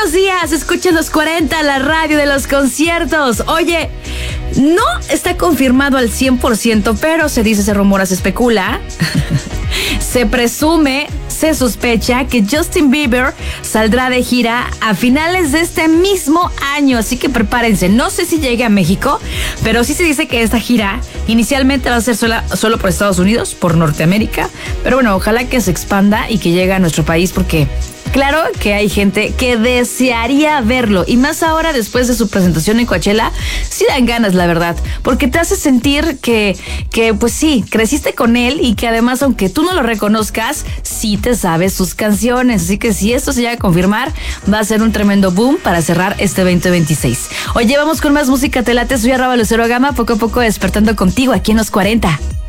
buenos días, escuchen los 40, la radio de los conciertos. Oye, no está confirmado al 100%, pero se dice, se rumora, se especula, se presume, se sospecha que Justin Bieber saldrá de gira a finales de este mismo año, así que prepárense. No sé si llegue a México, pero sí se dice que esta gira inicialmente va a ser solo por Estados Unidos, por Norteamérica, pero bueno, ojalá que se expanda y que llegue a nuestro país, porque claro que hay gente que desearía verlo, y más ahora después de su presentación en Coachella, sí dan ganas, la verdad, porque te hace sentir que pues sí, creciste con él y que además, aunque tú no lo reconozcas, sí te sabes sus canciones. Así que si esto se llega a confirmar, va a ser un tremendo boom para cerrar este 2026. Oye, vamos con más música, te late, soy @Lucero Gama, poco a poco despertando contigo aquí en los 40.